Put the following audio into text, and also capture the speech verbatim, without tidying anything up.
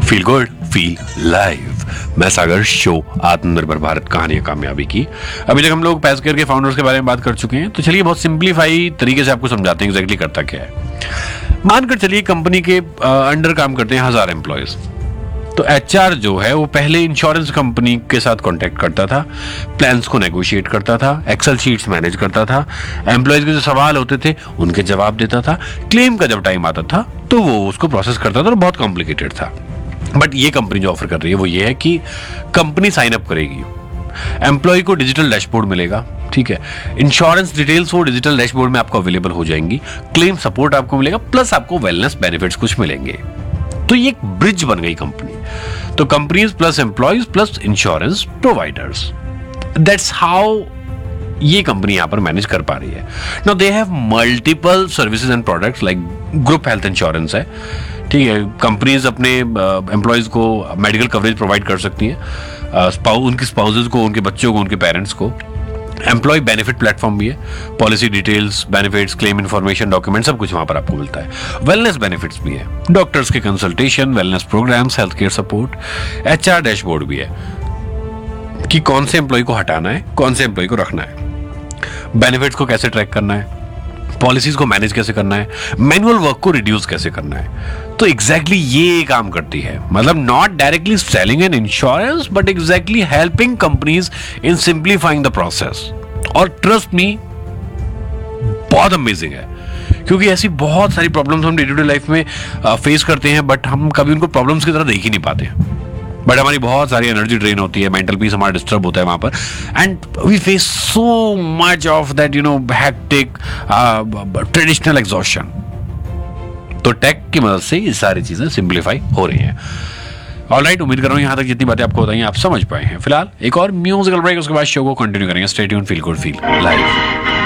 Feel good feel live. मैं सागर, show आत्मनिर्भर भारत कहानी कामयाबी की। अभी तक हम लोग पैस केयर के फाउंडर्स के बारे में बात कर चुके हैं, तो चलिए बहुत सिंप्लीफाई तरीके से आपको समझाते हैं एग्जैक्टली करता क्या है। मानकर चलिए कंपनी के अंडर काम करते हैं हजार एम्प्लॉयज। तो एचआर जो है वो पहले इंश्योरेंस कंपनी के साथ कांटेक्ट करता था, प्लान्स को नेगोशिएट करता था, एक्सेल शीट्स मैनेज करता था, एम्प्लॉयज के जो सवाल होते थे उनके जवाब देता था, क्लेम का जब टाइम आता था तो वो उसको प्रोसेस करता था और बहुत कॉम्प्लिकेटेड था। बट ये कंपनी जो ऑफर कर रही है वो ये है कि कंपनी साइन अप करेगी, एम्प्लॉय को डिजिटल डैशबोर्ड मिलेगा, ठीक है, इंश्योरेंस डिटेल्स वो डिजिटल डैशबोर्ड में आपको अवेलेबल हो जाएंगी, क्लेम सपोर्ट आपको मिलेगा, प्लस आपको वेलनेस बेनिफिट्स कुछ मिलेंगे। तो ये एक ब्रिज बन गई कंपनी। तो companies plus employees plus insurance providers, that's how ये कंपनी यहां पर मैनेज कर पा रही है। Now they have multiple services and products, like group health insurance है, ठीक है, कंपनीज अपने एम्प्लॉयज uh, को मेडिकल कवरेज प्रोवाइड कर सकती हैं, uh, उनके स्पाउसेज को, उनके बच्चों को, उनके पेरेंट्स को। एम्प्लॉय बेनिफिट प्लेटफॉर्म भी है, policy details, benefits, claim information, document सब कुछ वहां पर आपको मिलता है। वेलनेस बेनिफिट्स भी है, डॉक्टर्स के consultation, wellness programmes, health care support, HR dashboard भी है कि कौन से एम्प्लॉय को हटाना है, कौन से एम्प्लॉय को रखना है, बेनिफिट्स को कैसे ट्रैक करना है, पॉलिसीज को मैनेज कैसे करना है, मैनुअल वर्क को रिड्यूस कैसे करना है। तो एग्जैक्टली exactly ये काम करती है, मतलब not directly selling an insurance but exactly helping companies in simplifying the process. और ट्रस्ट मी, बहुत अमेजिंग है, क्योंकि ऐसी बहुत सारी प्रॉब्लम्स हम डे टू डे लाइफ में फेस करते हैं, बट हम कभी उनको प्रॉब्लम्स की तरह देख ही नहीं पाते। बट हमारी बहुत सारी एनर्जी ड्रेन होती है, मेंटल पीस हमारा डिस्टर्ब होता है वहां पर, and we face so much of that you know hectic traditional exhaustion. तो टेक की मदद से ये सारी चीजें सिंप्लीफाई हो रही हैं। ऑलराइट, उम्मीद कर रहा हूं यहां तक जितनी बातें आपको बताई आप समझ पाए हैं। फिलहाल एक और म्यूजिकल ब्रेक, उसके बाद शो को कंटिन्यू करेंगे। Stay tuned, feel good feel live.